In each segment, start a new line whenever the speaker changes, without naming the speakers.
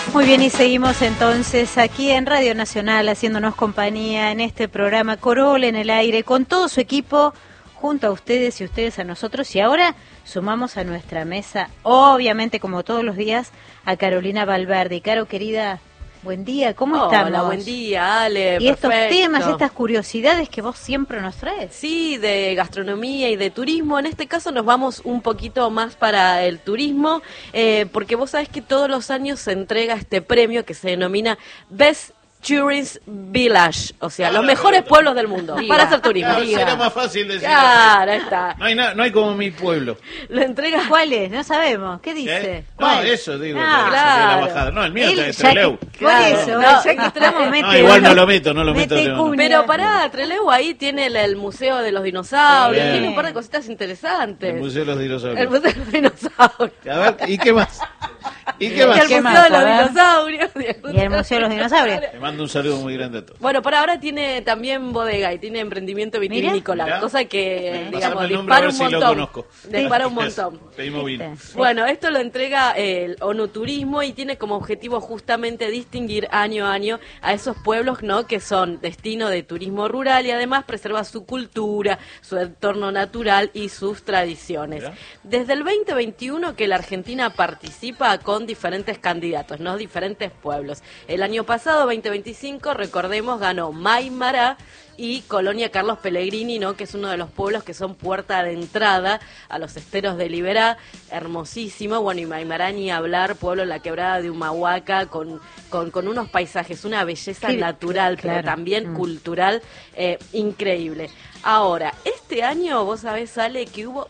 Muy bien, y seguimos entonces aquí en Radio Nacional haciéndonos compañía en este programa Corol en el aire con todo su equipo junto a ustedes y ustedes a nosotros. Y ahora sumamos a nuestra mesa, obviamente como todos los días, a Carolina Valverde. Caro, querida, buen día, ¿cómo estamos?
Hola, buen día, Ale,
y
perfecto.
Estos temas, estas curiosidades que vos siempre nos traes.
Sí, de gastronomía y de turismo. En este caso nos vamos un poquito más para el turismo, porque vos sabés que todos los años se entrega este premio que se denomina Best Tourist Village, o sea, los mejores pueblos del mundo para hacer turismo.
Será más fácil decirlo.
Claro, está.
No hay como mi pueblo.
Lo entrega.
¿Cuál es? No sabemos. ¿Qué dice?
No, eso digo.
Ah,
de
claro.
la bajada. No, el mío está de
Ya
Trelew.
que-
Claro.
Por eso,
No,
ya que tenemos
No, igual no lo meto.
cuña.
Pero pará, Trelew ahí tiene el Museo de los Dinosaurios,
Sí.
tiene un par de cositas interesantes.
El Museo de los Dinosaurios.
El Museo de los Dinosaurios.
A ver, ¿y qué más? ¿Y qué
Y
más?
el
¿Qué
Museo
más?
de los
A ver.
Dinosaurios.
Y el Museo de los Dinosaurios.
Le mando un saludo muy grande a todos.
Bueno, por ahora tiene también bodega y tiene emprendimiento vitivinícola,
Mirá.
cosa que,
Pasame
digamos,
el nombre a
dispara
ver
un
si lo
montón.
conozco.
Dispara un montón.
Pedimos vino.
Bueno, esto lo entrega el ONU Turismo y tiene como objetivo justamente distinguir año a año a esos pueblos, ¿no?, que son destino de turismo rural y además preserva su cultura, su entorno natural y sus tradiciones.
Mirá.
Desde el 2021 que la Argentina participa con diferentes candidatos, ¿no?, diferentes pueblos. El año pasado, 2025, recordemos, ganó Maimará y Colonia Carlos Pellegrini, ¿no?, que es uno de los pueblos que son puerta de entrada a los esteros de Liberá, hermosísimo. Bueno, y Maimará ni hablar, pueblo en la quebrada de Humahuaca, con unos paisajes, una belleza
Sí,
natural,
claro.
pero también cultural, increíble. Ahora, este año, vos sabés, Ale, que hubo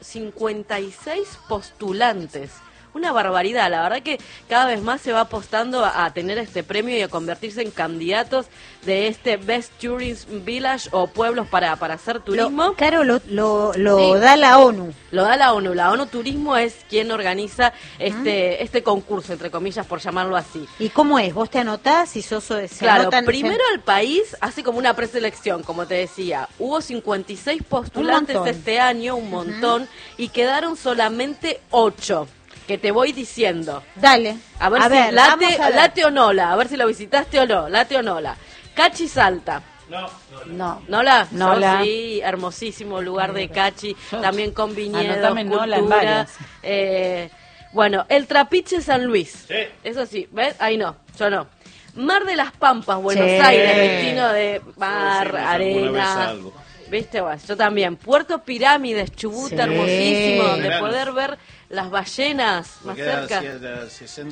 56 postulantes. Una barbaridad, la verdad que cada vez más se va apostando a tener este premio y a convertirse en candidatos de este Best Tourist Village o pueblos para hacer turismo.
Caro, lo
Sí.
da la ONU.
Lo da la ONU Turismo es quien organiza este concurso, entre comillas, por llamarlo así.
¿Y cómo es? ¿Vos te anotás y se
Claro,
anotan-
primero el país hace como una preselección, como te decía. Hubo 56 postulantes
montón.
este año, un montón, y quedaron solamente 8, que te voy diciendo.
Dale.
A ver si
vamos a ver.
late o nola, a ver si lo visitaste o no, late o nola. Cachi Salta.
No.
Nola,
Nola.
Yo sí, hermosísimo lugar de Cachi, también con viñedos,
Anotame Nola en
cultura.
varias.
Bueno, el Trapiche San Luis.
Sí.
Eso sí, ¿ves? Ahí no, yo no. Mar de las Pampas, Buenos
Sí.
Aires, destino de mar,
Sí, alguna vez
arena.
algo.
¿Viste? Bueno, yo también. Puerto Pirámides, Chubut,
Sí.
hermosísimo, donde
Veranos.
poder ver las ballenas más
Me queda
cerca.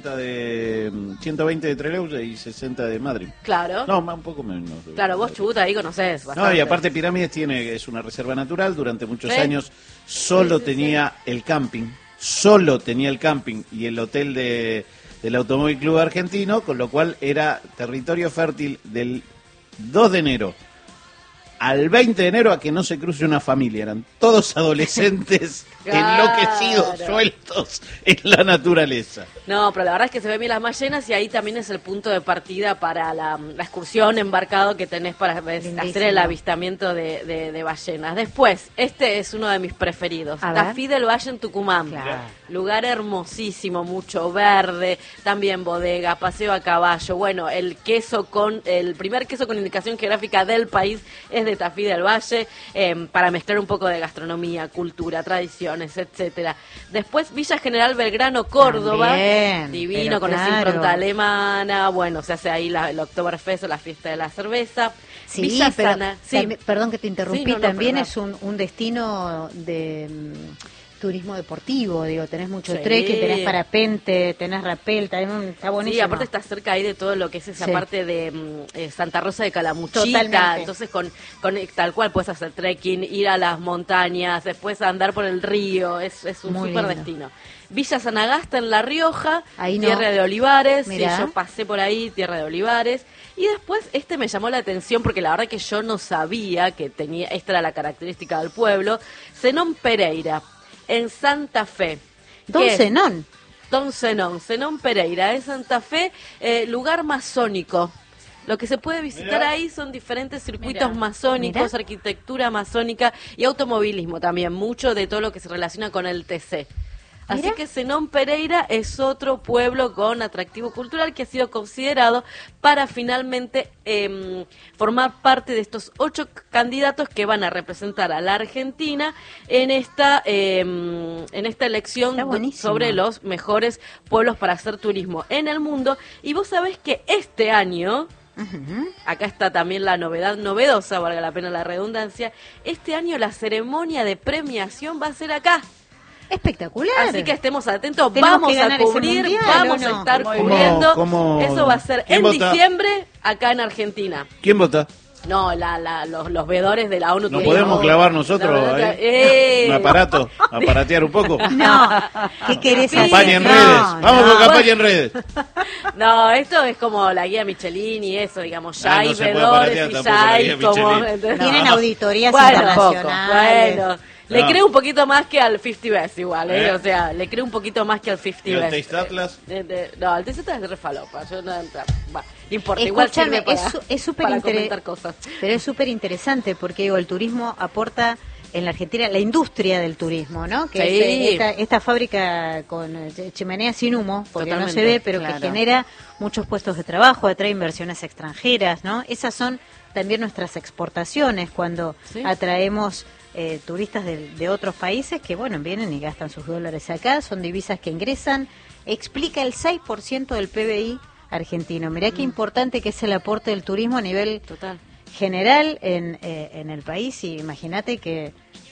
120 de Trelew y 60 de Madrid.
Claro.
No, un poco menos.
Claro, vos Chubut ahí conocés
No,
bastante.
y aparte Pirámides es una reserva natural, durante muchos
Sí.
años solo
Sí, sí,
tenía el camping y el hotel del Automóvil Club Argentino, con lo cual era territorio fértil del 2 de enero al 20 de enero a que no se cruce una familia, eran todos adolescentes
Claro.
enloquecidos, sueltos en la naturaleza.
No, pero la verdad es que se ven bien las ballenas y ahí también es el punto de partida para la excursión embarcado que tenés para
Lindísimo.
hacer el avistamiento de ballenas. Después, este es uno de mis preferidos,
A ver.
Tafí del Valle en Tucumán.
Claro.
Lugar hermosísimo, mucho verde, también bodega, paseo a caballo. Bueno, el primer queso con indicación geográfica del país es de Tafí del Valle, para mezclar un poco de gastronomía, cultura, tradiciones, etcétera. Después Villa General Belgrano, Córdoba,
También,
divino,
pero
con esa
claro.
impronta alemana. Bueno, se hace ahí el Oktoberfest o la fiesta de la cerveza.
Sí,
Villa
pero
Sana, sí.
también- perdón que te interrumpí,
Sí, no,
también
perdón.
es un destino de turismo deportivo, digo, tenés mucho
Sí.
trekking, tenés parapente, tenés rappel, está buenísimo.
Sí, aparte está cerca ahí de todo lo que es esa
Sí.
parte de Santa Rosa de Calamuchita.
Totalmente.
Entonces, con tal cual puedes hacer trekking, ir a las montañas, después andar por el río. Es un
Muy
súper
lindo.
destino. Villa San Agasta en La Rioja,
Ahí no.
tierra de olivares.
Mirá.
Sí, yo pasé por ahí, tierra de olivares. Y después me llamó la atención porque la verdad que yo no sabía que esta era la característica del pueblo. Zenón Pereira, en Santa Fe.
Don
que-
Zenón.
Don Zenón Pereira, es Santa Fe, lugar masónico. Lo que se puede visitar
Mirá.
ahí son diferentes circuitos
Mirá.
masónicos,
Mirá.
arquitectura masónica y automovilismo también, mucho de todo lo que se relaciona con el TC. Así
Mirá.
que Zenón Pereira es otro pueblo con atractivo cultural que ha sido considerado para finalmente formar parte de estos 8 candidatos que van a representar a la Argentina en esta elección sobre los mejores pueblos para hacer turismo en el mundo. Y vos sabés que este año, acá está también la novedad novedosa, valga la pena la redundancia, este año la ceremonia de premiación va a ser acá.
Espectacular.
Así que estemos atentos,
Tenemos
vamos
que
a
ganar ese
cubrir,
mundial,
vamos
¿o no?
a estar
¿Cómo-
cubriendo.
cómo-
Eso va a ser
quién
en
vota?
diciembre acá en Argentina.
¿Quién vota?
No, los veedores de la ONU.
¿Nos
que
podemos
digan,
clavar nosotros un aparato? ¿Aparatear un poco?
No, ¿qué querés hacer?
Campaña en
No,
redes. Vamos
no.
con campaña en redes.
No, esto es como la guía Michelin y eso, digamos, ya hay
no se puede
veedores
aparatear
y
tampoco
ya
la
hay
guía
como...
Michelin.
¿entendés?
Tienen auditorías
Bueno,
internacionales.
Bueno, le
No.
creo un poquito más que al 50 Best igual,
¿Eh?
o sea, le creo un poquito más que al 50
¿Y el
Best.
Taste Atlas?
No, el Taste Atlas es re falopa, yo no importa, igual
Escúchame,
sirve para,
es súper
para comentar cosas.
Pero es súper interesante porque digo, el turismo aporta en la Argentina la industria del turismo, ¿no? Que
Sí.
es esta fábrica con chimenea sin humo, porque no se
Totalmente,
ve, pero
claro.
que genera muchos puestos de trabajo, atrae inversiones extranjeras, ¿no? Esas son también nuestras exportaciones cuando
Sí.
atraemos turistas de otros países que, bueno, vienen y gastan sus dólares acá, son divisas que ingresan, explica el 6% del PBI argentino. Mirá qué importante que es el aporte del turismo a nivel
Total.
general en el país, y imagínate que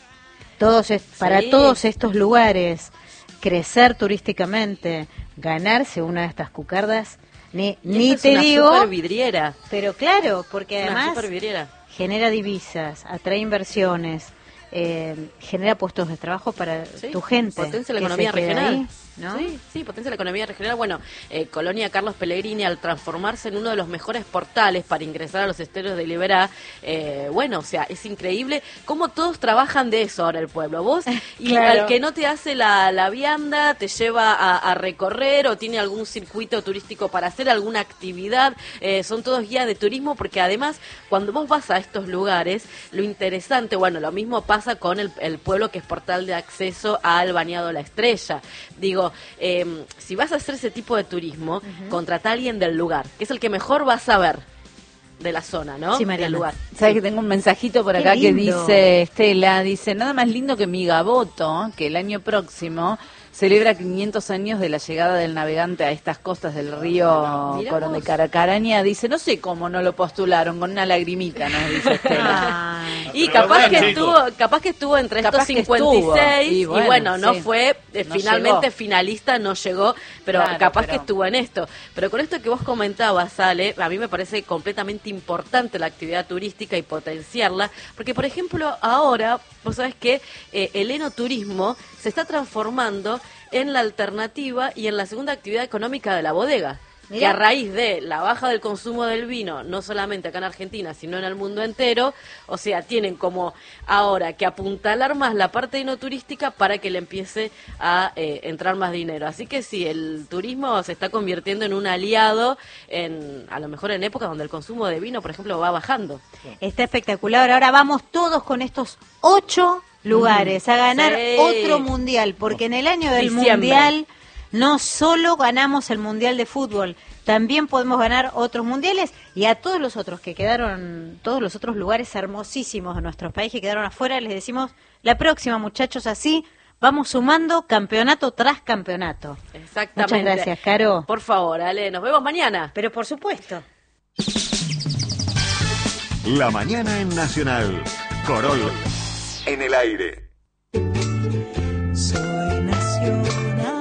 para
Sí.
todos estos lugares crecer turísticamente, ganarse una de estas cucardas, ni
Esta
te
es una
digo,
super vidriera.
pero claro, porque
Una
además
super vidriera.
genera divisas, atrae inversiones, genera puestos de trabajo para
Sí,
tu gente.
potencia la
que
economía
se queda
regional.
ahí, ¿no?
Sí, potencia la economía regional. Bueno, Colonia Carlos Pellegrini, al transformarse en uno de los mejores portales para ingresar a los esteros de Liberá, bueno, o sea, es increíble cómo todos trabajan de eso ahora el pueblo. Vos, y
Claro.
al que no te hace la vianda, te lleva a recorrer o tiene algún circuito turístico para hacer alguna actividad, son todos guías de turismo, porque además, cuando vos vas a estos lugares, lo interesante, bueno, lo mismo pasa con el pueblo que es portal de acceso al Bañado La Estrella. Digo, si vas a hacer ese tipo de turismo, contrata a alguien del lugar, que es el que mejor va a saber de la zona, ¿no?
Sí, Mariana.
Del lugar.
Sabes que tengo un mensajito por
Qué
acá que
lindo.
dice Estela, dice, nada más lindo que mi Gaboto, que el año próximo celebra 500 años de la llegada del navegante a estas costas del río
Mirá
Corón de
vos.
Caracaraña. Dice, no sé cómo no lo postularon, con una lagrimita, nos dice Estela.
Ay,
Y
Pero
capaz
bueno,
que
chicos.
capaz que estuvo entre
Capaz
estos
que estuvo.
56 y
Y
bueno,
bueno,
no
sí.
fue
No
finalmente
llegó.
finalista, no llegó, pero
Claro,
capaz
pero-
que estuvo en esto. Pero con esto que vos comentabas, Ale, a mí me parece completamente importante la actividad turística y potenciarla, porque por ejemplo ahora, vos sabés que el enoturismo se está transformando en la alternativa y en la segunda actividad económica de la bodega.
Mirá.
Que a raíz de la baja del consumo del vino, no solamente acá en Argentina, sino en el mundo entero, o sea, tienen como ahora que apuntalar más la parte enoturística para que le empiece a entrar más dinero. Así que sí, el turismo se está convirtiendo en un aliado, a lo mejor en épocas donde el consumo de vino, por ejemplo, va bajando.
está espectacular. Ahora vamos todos con estos 8 lugares a ganar
Sí.
otro mundial, porque en el año del
Diciembre.
mundial no solo ganamos el mundial de fútbol, también podemos ganar otros mundiales, y a todos los otros que quedaron, todos los otros lugares hermosísimos de nuestro país que quedaron afuera, les decimos la próxima, muchachos, así vamos sumando campeonato tras campeonato.
Exactamente.
Muchas gracias, Caro.
Por favor, Ale, nos vemos mañana.
Pero por supuesto.
La mañana en Nacional. Corol en el aire.
Soy nacional.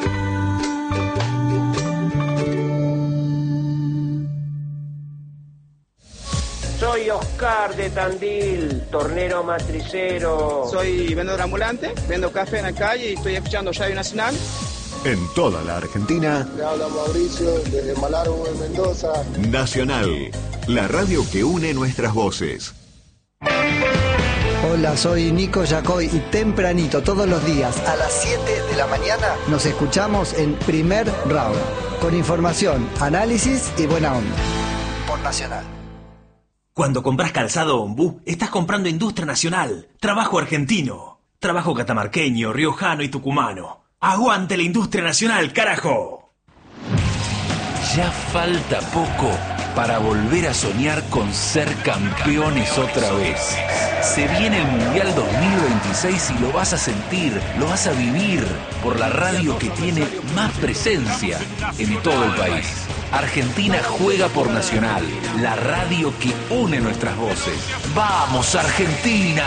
Soy Oscar de Tandil, tornero matricero.
Soy vendedor ambulante, vendo café en la calle y estoy escuchando Radio Nacional.
En toda la Argentina,
Le habla Mauricio desde Malargüe, Mendoza.
Nacional. La radio que une nuestras voces.
Hola, soy Nico Yacoy y tempranito todos los días a las 7 de la mañana nos escuchamos en Primer Round con información, análisis y buena onda. Por Nacional.
Cuando compras calzado Ombú, estás comprando industria nacional, trabajo argentino, trabajo catamarqueño, riojano y tucumano. ¡Aguante la industria nacional, carajo!
Ya falta poco para volver a soñar con ser campeones otra vez. Se viene el Mundial 2026 y lo vas a sentir, lo vas a vivir por la radio que tiene más presencia en todo el país. Argentina juega por Nacional, la radio que une nuestras voces. ¡Vamos, Argentina!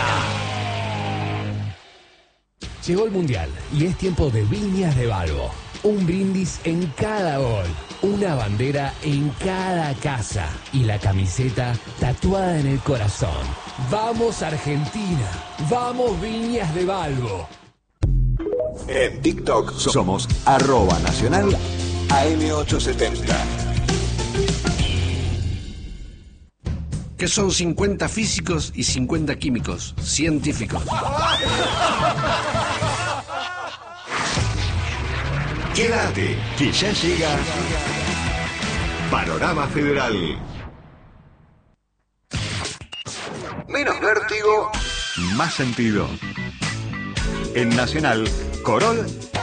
Llegó el Mundial y es tiempo de Viñas de Balbo. Un brindis en cada gol, una bandera en cada casa y la camiseta tatuada en el corazón. ¡Vamos, Argentina! ¡Vamos, Viñas de Balbo!
En TikTok somos @nacional AM870.
Que son 50 físicos y 50 químicos científicos.
Quédate, que ya llega Panorama Federal. Menos vértigo, más sentido. En Nacional, Corol